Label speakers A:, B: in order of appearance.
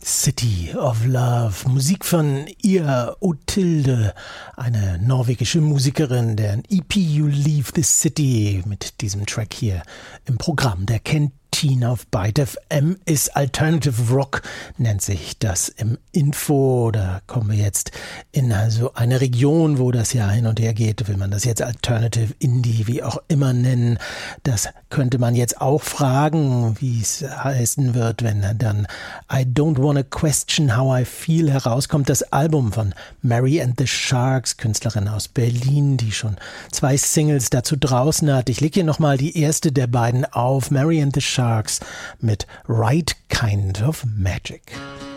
A: City of Love, Musik von Ea Otilde, eine norwegische Musikerin, deren EP You Leave the City mit diesem Track hier im Programm der Kantine auf Byte FM ist. Alternative Rock nennt sich das im Info. Da kommen wir jetzt in also eine Region, wo das ja hin und her geht. Will man das jetzt Alternative Indie, wie auch immer nennen? Das könnte man jetzt auch fragen, wie es heißen wird, wenn dann I Don't Wanna Question How I Feel herauskommt. Das Album von Mary and the Sharks, Künstlerin aus Berlin, die schon 2 Singles dazu draußen hat. Ich lege hier nochmal die erste der beiden auf, Mary and the Sharks mit Right Kind of Magic.